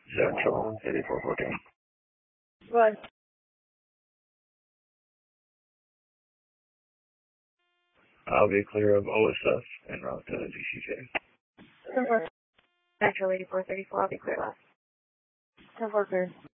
Central 8414. Right. I'll be clear of OSF and route to GCK. Convert. Central 8434, I'll be clear left. Convert.